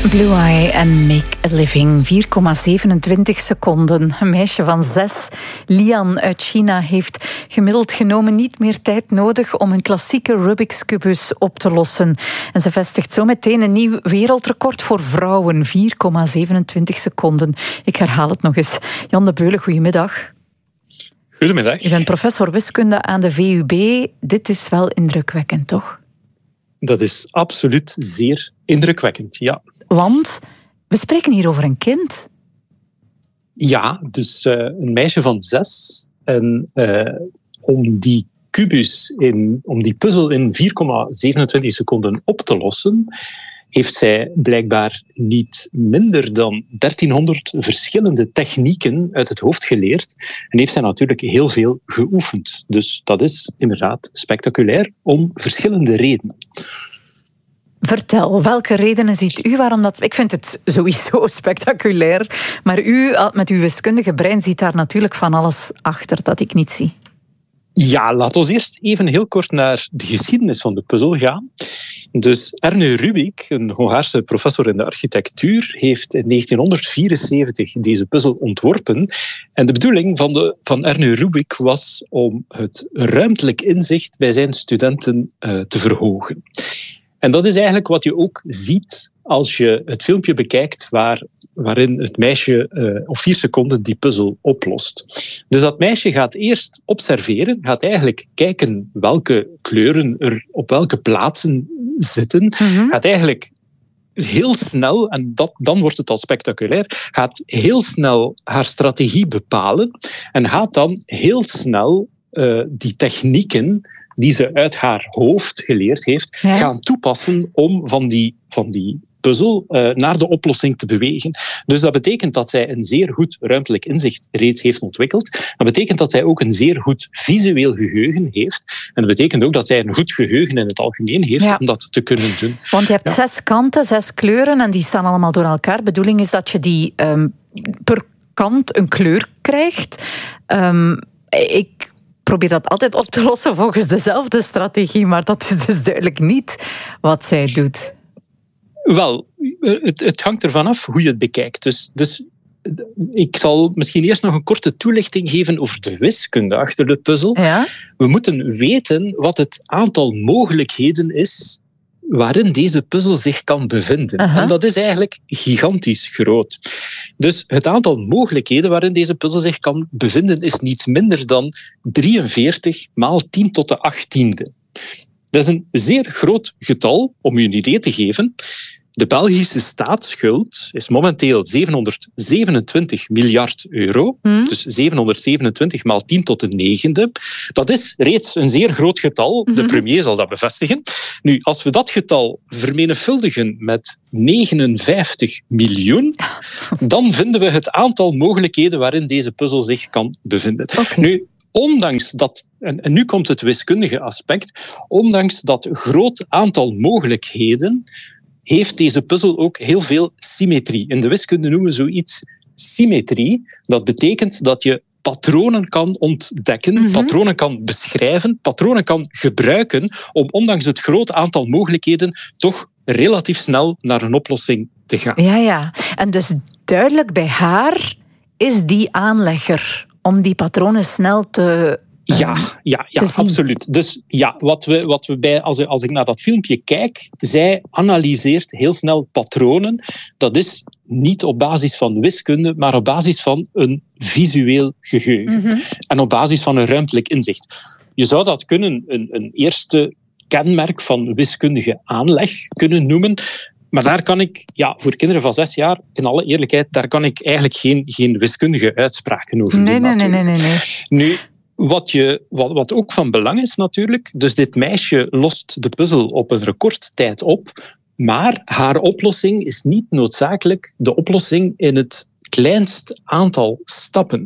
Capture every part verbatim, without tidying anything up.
Blue Eye en Make a Living. vier komma zevenentwintig seconden. Een meisje van zes, Lian uit China, heeft gemiddeld genomen niet meer tijd nodig om een klassieke Rubik's Kubus op te lossen. En ze vestigt zo meteen een nieuw wereldrecord voor vrouwen. vier komma zevenentwintig seconden. Ik herhaal het nog eens. Jan de Beulen, goedemiddag. Goedemiddag. Je bent professor wiskunde aan de V U B. Dit is wel indrukwekkend, toch? Dat is absoluut zeer indrukwekkend, ja. Want we spreken hier over een kind. Ja, dus uh, een meisje van zes. En uh, om die kubus, in, om die puzzel in vier komma zevenentwintig seconden op te lossen, heeft zij blijkbaar niet minder dan dertienhonderd verschillende technieken uit het hoofd geleerd. En heeft zij natuurlijk heel veel geoefend. Dus dat is inderdaad spectaculair om verschillende redenen. Vertel, welke redenen ziet u waarom dat... Ik vind het sowieso spectaculair, maar u met uw wiskundige brein ziet daar natuurlijk van alles achter dat ik niet zie. Ja, laten we eerst even heel kort naar de geschiedenis van de puzzel gaan. Dus Ernő Rubik, een Hongaarse professor in de architectuur, heeft in negentienhonderdvierenzeventig deze puzzel ontworpen. En de bedoeling van, de, van Ernő Rubik was om het ruimtelijk inzicht bij zijn studenten uh, te verhogen. En dat is eigenlijk wat je ook ziet als je het filmpje bekijkt waar, waarin het meisje uh, op vier seconden die puzzel oplost. Dus dat meisje gaat eerst observeren, gaat eigenlijk kijken welke kleuren er op welke plaatsen zitten. Mm-hmm. Gaat eigenlijk heel snel, en dat, dan wordt het al spectaculair, gaat heel snel haar strategie bepalen en gaat dan heel snel uh, die technieken die ze uit haar hoofd geleerd heeft, ja. gaan toepassen om van die, van die puzzel uh, naar de oplossing te bewegen. Dus dat betekent dat zij een zeer goed ruimtelijk inzicht reeds heeft ontwikkeld. Dat betekent dat zij ook een zeer goed visueel geheugen heeft. En dat betekent ook dat zij een goed geheugen in het algemeen heeft ja. om dat te kunnen doen. Want je hebt ja. zes kanten, zes kleuren en die staan allemaal door elkaar. De bedoeling is dat je die um, per kant een kleur krijgt. Um, ik probeer dat altijd op te lossen volgens dezelfde strategie, maar dat is dus duidelijk niet wat zij doet. Wel, het, het hangt ervan af hoe je het bekijkt. Dus, dus ik zal misschien eerst nog een korte toelichting geven over de wiskunde achter de puzzel. Ja? We moeten weten wat het aantal mogelijkheden is waarin deze puzzel zich kan bevinden. Uh-huh. En dat is eigenlijk gigantisch groot. Dus het aantal mogelijkheden waarin deze puzzel zich kan bevinden is niet minder dan drieënveertig maal tien tot de achttiende. Dat is een zeer groot getal, om u een idee te geven. De Belgische staatsschuld is momenteel zevenhonderdzevenentwintig miljard euro. Hmm. Dus zevenhonderdzevenentwintig maal tien tot de negende. Dat is reeds een zeer groot getal. De premier zal dat bevestigen. Nu, als we dat getal vermenigvuldigen met negenenvijftig miljoen, dan vinden we het aantal mogelijkheden waarin deze puzzel zich kan bevinden. Okay. Nu, ondanks dat, en, en nu komt het wiskundige aspect, ondanks dat groot aantal mogelijkheden heeft deze puzzel ook heel veel symmetrie. In de wiskunde noemen we zoiets symmetrie. Dat betekent dat je patronen kan ontdekken, mm-hmm. patronen kan beschrijven, patronen kan gebruiken om ondanks het groot aantal mogelijkheden toch relatief snel naar een oplossing te gaan. Ja, ja. En dus duidelijk bij haar is die aanlegger om die patronen snel te Ja, ja, ja absoluut. Dus ja, wat we, wat we bij, als, als ik naar dat filmpje kijk, zij analyseert heel snel patronen. Dat is niet op basis van wiskunde, maar op basis van een visueel geheugen. Mm-hmm. En op basis van een ruimtelijk inzicht. Je zou dat kunnen een, een eerste kenmerk van wiskundige aanleg kunnen noemen. Maar daar kan ik, ja, voor kinderen van zes jaar, in alle eerlijkheid, daar kan ik eigenlijk geen, geen wiskundige uitspraken over nee, doen. Nee, nee, nee, nee, nee. Nu, Wat, je, wat, wat ook van belang is natuurlijk, dus dit meisje lost de puzzel op een recordtijd op, maar haar oplossing is niet noodzakelijk de oplossing in het kleinst aantal stappen.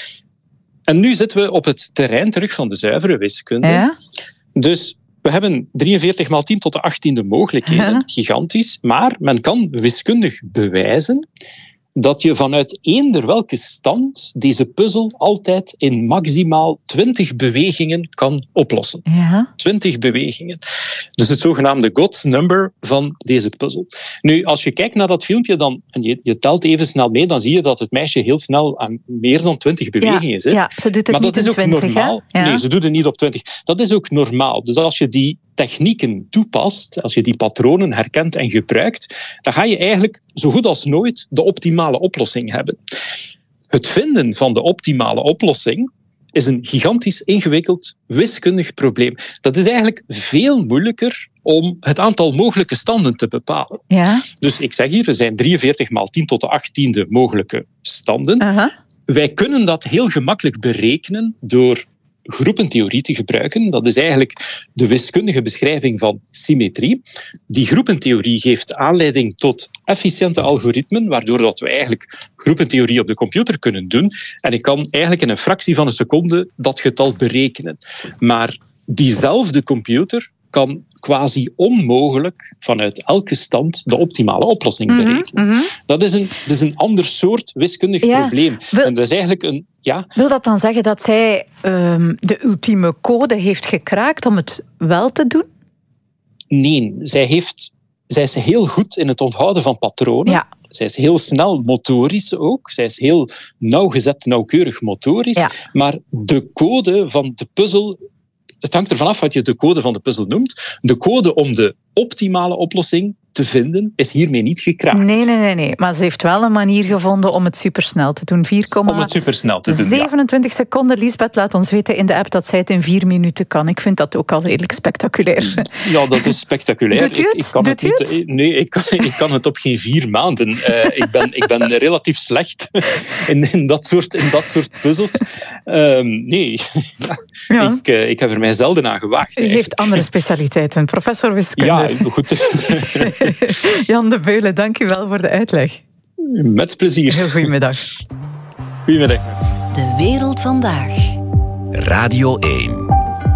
En nu zitten we op het terrein terug van de zuivere wiskunde. Ja? Dus we hebben drieënveertig maal tien tot de achttiende mogelijkheden, ja. gigantisch, maar men kan wiskundig bewijzen dat je vanuit eender welke stand deze puzzel altijd in maximaal twintig bewegingen kan oplossen. Ja. twintig bewegingen. Dus het zogenaamde God's number van deze puzzel. Nu, als je kijkt naar dat filmpje dan, en je, je telt even snel mee, dan zie je dat het meisje heel snel aan meer dan twintig bewegingen ja, zit. Ja, ze doet het maar niet dat is ook twintig, normaal. Ja. Nee, ze doet het niet op twintig. Dat is ook normaal. Dus als je die technieken toepast, als je die patronen herkent en gebruikt, dan ga je eigenlijk zo goed als nooit de optimale oplossing hebben. Het vinden van de optimale oplossing is een gigantisch ingewikkeld wiskundig probleem. Dat is eigenlijk veel moeilijker om het aantal mogelijke standen te bepalen. Ja. Dus ik zeg hier, er zijn drieënveertig maal tien tot de achttiende mogelijke standen. Uh-huh. Wij kunnen dat heel gemakkelijk berekenen door groepentheorie te gebruiken. Dat is eigenlijk de wiskundige beschrijving van symmetrie. Die groepentheorie geeft aanleiding tot efficiënte algoritmen, waardoor dat we eigenlijk groepentheorie op de computer kunnen doen. En ik kan eigenlijk in een fractie van een seconde dat getal berekenen. Maar diezelfde computer kan quasi onmogelijk vanuit elke stand de optimale oplossing Mm-hmm, berekenen. mm-hmm. Dat is een, dat is een ander soort wiskundig ja, probleem. wil, en dat is eigenlijk een... Ja, wil dat dan zeggen dat zij um, de ultieme code heeft gekraakt om het wel te doen? Nee, zij, heeft, zij is heel goed in het onthouden van patronen. Ja. Zij is heel snel motorisch ook. Zij is heel nauwgezet, nauwkeurig motorisch. Ja. Maar de code van de puzzel... Het hangt ervan af wat je de code van de puzzel noemt. De code om de optimale oplossing te vinden is hiermee niet gekraakt. Nee, nee, nee, nee. Maar ze heeft wel een manier gevonden om het supersnel te doen. vier Om het supersnel te doen, zevenentwintig ja. seconden. Lisbeth laat ons weten in de app dat zij het in vier minuten kan. Ik vind dat ook al redelijk spectaculair. Ja, dat is spectaculair. Doet u het? Ik, ik kan Doet het u niet, het? Nee, ik kan, ik kan het op geen vier maanden. Uh, ik, ben, ik ben relatief slecht in, in, dat, soort, in dat soort puzzels. Um, nee, ja. ik, uh, ik heb er mij zelden aan gewaagd. U heeft eigenlijk. andere specialiteiten. Professor wiskunde. Ja, goed. Jan de Beulen, dank u wel voor de uitleg. Met plezier. Heel goedemiddag. Goedemiddag. De wereld vandaag. Radio één.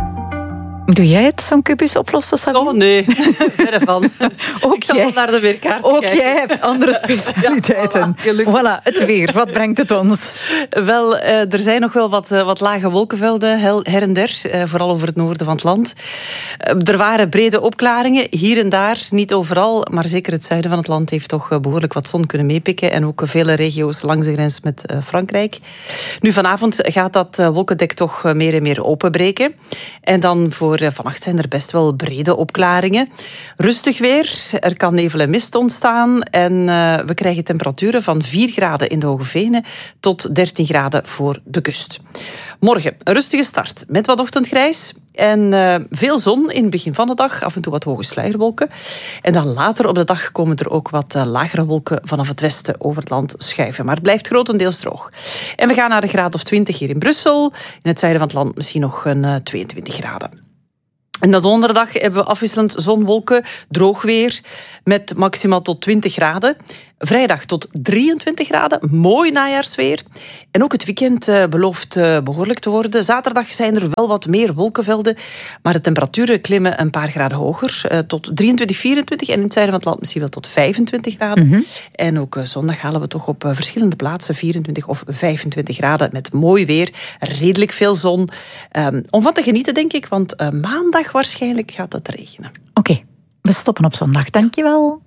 Doe jij het, zo'n kubus oplossen, Sabine? Oh nee, verre van. Ook ik zal jij, wel naar de weerkaart ook kijken. jij hebt andere specialiteiten. Ja, voilà, voilà, het weer. Wat brengt het ons? Wel, uh, er zijn nog wel wat, uh, wat lage wolkenvelden her en der, uh, vooral over het noorden van het land. Uh, er waren brede opklaringen, hier en daar, niet overal, maar zeker het zuiden van het land heeft toch uh, behoorlijk wat zon kunnen meepikken en ook uh, vele regio's langs de grens met uh, Frankrijk. Nu vanavond gaat dat uh, wolkendek toch uh, meer en meer openbreken. En dan voor vannacht zijn er best wel brede opklaringen. Rustig weer, er kan nevel en mist ontstaan en uh, we krijgen temperaturen van vier graden in de Hoge Venen tot dertien graden voor de kust. Morgen een rustige start met wat ochtendgrijs en uh, veel zon in het begin van de dag, af en toe wat hoge sluierwolken. En dan later op de dag komen er ook wat uh, lagere wolken vanaf het westen over het land schuiven. Maar het blijft grotendeels droog. En we gaan naar een graad of twintig hier in Brussel. In het zuiden van het land misschien nog een uh, tweeëntwintig graden. En na donderdag hebben we afwisselend zonwolken, droog weer, met maximaal tot twintig graden. Vrijdag tot drieëntwintig graden, mooi najaarsweer. En ook het weekend uh, belooft uh, behoorlijk te worden. Zaterdag zijn er wel wat meer wolkenvelden, maar de temperaturen klimmen een paar graden hoger. Uh, tot drieëntwintig, vierentwintig en in het zuiden van het land misschien wel tot vijfentwintig graden. Mm-hmm. En ook uh, zondag halen we toch op uh, verschillende plaatsen vierentwintig of vijfentwintig graden met mooi weer, redelijk veel zon. Um, om van te genieten, denk ik, want uh, maandag waarschijnlijk gaat het regenen. Oké, okay, we stoppen op zondag. Dankjewel.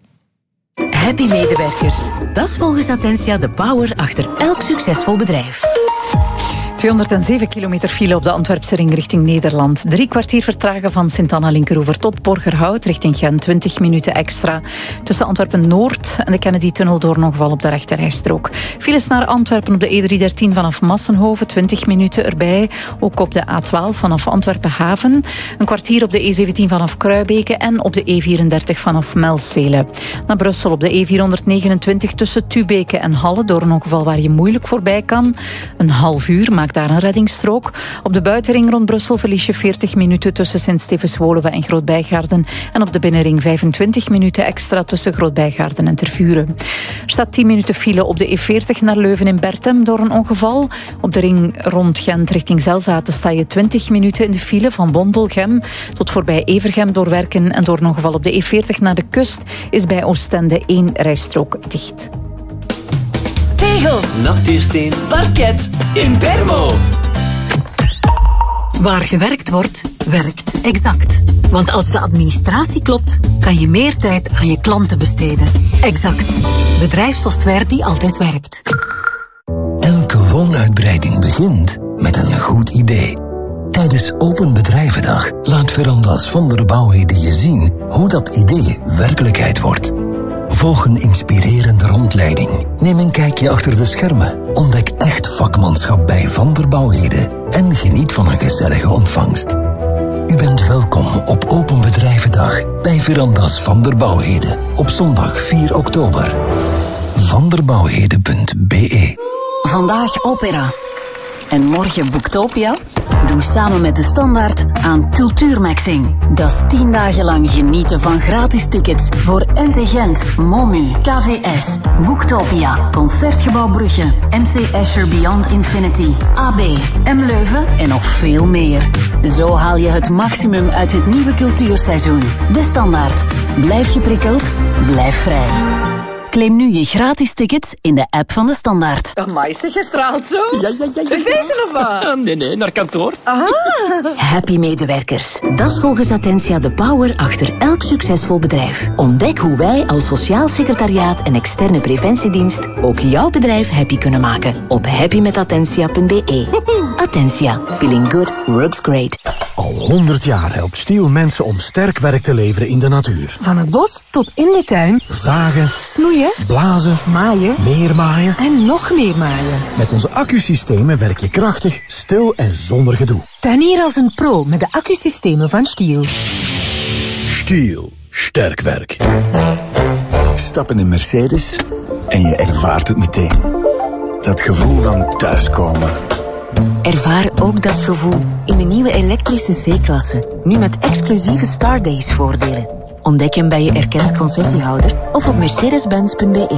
Happy medewerkers. Dat is volgens Attentia de power achter elk succesvol bedrijf. tweehonderdzeven kilometer file op de Antwerpse ring richting Nederland. Drie kwartier vertragen van Sint-Anna-Linkeroever tot Borgerhout richting Gent. twintig minuten extra. Tussen Antwerpen-Noord en de Kennedy-tunnel door een ongeval op de rechterrijstrook. Files naar Antwerpen op de E driehonderddertien vanaf Massenhoven. twintig minuten erbij. Ook op de A twaalf vanaf Antwerpen-Haven. Een kwartier op de E zeventien vanaf Kruibeke en op de E vierendertig vanaf Melzele. Naar Brussel op de E vierhonderdnegenentwintig tussen Tubeke en Halle door een ongeval waar je moeilijk voorbij kan. Een half uur maakt daar een reddingsstrook. Op de buitenring rond Brussel verlies je veertig minuten tussen Sint-Stevens-Woluwe en Groot-Bijgaarden. En op de binnenring vijfentwintig minuten extra tussen Groot-Bijgaarden en Tervuren. Er staat tien minuten file op de E veertig naar Leuven in Bertem door een ongeval. Op de ring rond Gent richting Zelzaten sta je twintig minuten in de file van Bondelgem tot voorbij Evergem door werken. En door een ongeval op de E veertig naar de kust is bij Oostende één rijstrook dicht. tegels, Nachteersteen, parket, Impermo. Waar gewerkt wordt, werkt Exact. Want als de administratie klopt, kan je meer tijd aan je klanten besteden. Exact. Bedrijfssoftware die altijd werkt. Elke woonuitbreiding begint met een goed idee. Tijdens Open Bedrijvendag laat Verandas van der Bouwheden je zien hoe dat idee werkelijkheid wordt. Volg een inspirerende rondleiding. Neem een kijkje achter de schermen. Ontdek echt vakmanschap bij Van der Bouwheden. En geniet van een gezellige ontvangst. U bent welkom op Open Bedrijvendag bij Verandas van der Bouwheden. Op zondag vier oktober. vanderbouwheden punt be. Vandaag opera. En morgen Boektopia? Doe samen met De Standaard aan Cultuurmaxing. Dat is tien dagen lang genieten van gratis tickets voor N T Gent, Momu, K V S, Boektopia, Concertgebouw Brugge, M C Escher Beyond Infinity, A B, M Leuven en nog veel meer. Zo haal je het maximum uit het nieuwe cultuurseizoen. De Standaard. Blijf geprikkeld, blijf vrij. Claim nu je gratis tickets in de app van De Standaard. Amai, zeg, je straalt zo. Ja, ja, ja. ja. Feestje of wat? Nee, nee, naar kantoor. Happy medewerkers. Dat is volgens Attentia de power achter elk succesvol bedrijf. Ontdek hoe wij als sociaal secretariaat en externe preventiedienst ook jouw bedrijf happy kunnen maken. Op happy met attentia punt be. Attentia. Feeling good works great. Al honderd jaar helpt Stiel mensen om sterk werk te leveren in de natuur. Van het bos tot in de tuin. Zagen, snoeien, blazen, maaien, meer maaien en nog meer maaien. Met onze accusystemen werk je krachtig, stil en zonder gedoe. Tuinier als een pro met de accusystemen van Stiel. Stiel. Sterk werk. Stap in een Mercedes en je ervaart het meteen. Dat gevoel van thuiskomen. Ervaar ook dat gevoel in de nieuwe elektrische C-klasse. Nu met exclusieve Star Days voordelen. Ontdek hem bij je erkend concessiehouder of op mercedes benz punt be.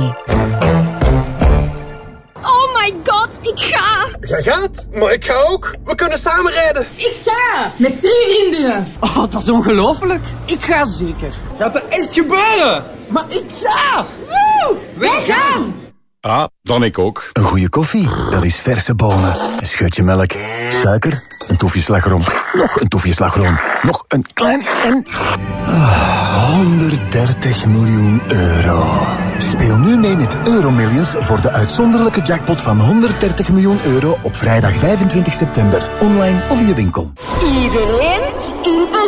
Oh my god, ik ga! Jij gaat? Maar ik ga ook. We kunnen samen rijden. Ik ga! Met drie vriendinnen. Oh, dat is ongelooflijk. Ik ga zeker. Gaat er echt gebeuren? Maar ik ga! Woe! Wij gaan! Ah, dan ik ook. Een goede koffie, dat is verse bonen. Een scheutje melk, suiker, een toefje slagroom. Nog een toefje slagroom. Nog een klein en... Ah, honderddertig miljoen euro. Speel nu mee met Euromillions voor de uitzonderlijke jackpot van honderddertig miljoen euro op vrijdag vijfentwintig september. Online of in je winkel. Iedereen